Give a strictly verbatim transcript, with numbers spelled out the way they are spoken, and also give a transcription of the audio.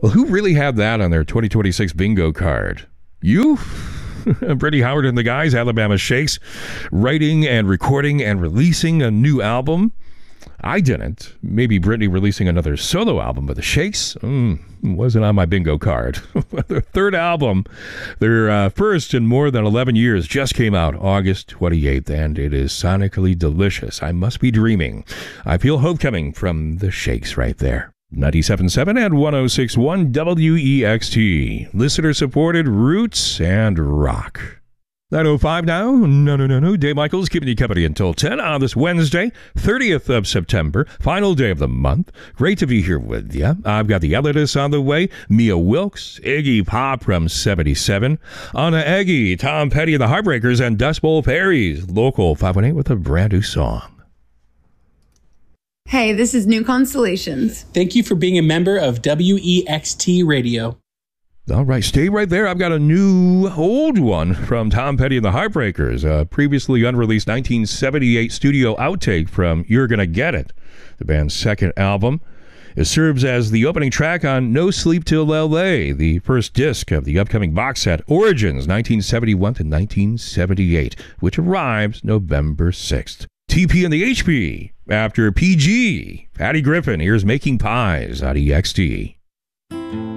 Well, who really had that on their twenty twenty-six bingo card? You? Brittany Howard and the guys, Alabama Shakes, writing and recording and releasing a new album. I didn't. Maybe Brittany releasing another solo album, but the Shakes mm, wasn't on my bingo card. Their third album, their uh, first in more than eleven years, just came out August twenty-eighth, and it is sonically delicious. I must be dreaming. I feel hope coming from the Shakes right there. ninety-seven point seven and one oh six point one W E X T. Listener-supported roots and rock. nine oh five now. No, no, no, no. Dave Michaels keeping you company until ten on this Wednesday, thirtieth of September, final day of the month. Great to be here with you. I've got the Elliotist on the way, Mia Wilkes, Iggy Pop from seventy-seven, Anna Eggy, Tom Petty and the Heartbreakers, and Dust Bowl Fairies, Local five one eight with a brand new song. Hey, this is New Constellations. Thank you for being a member of W E X T Radio. All right, stay right there. I've got a new old one from Tom Petty and the Heartbreakers, a previously unreleased nineteen seventy-eight studio outtake from You're Gonna Get It, the band's second album. It serves as the opening track on No Sleep Till L A, the first disc of the upcoming box set Origins nineteen seventy-one to nineteen seventy-eight, which arrives November sixth. T P and the H P. After P G, Patty Griffin, here's Making Pies on E X T.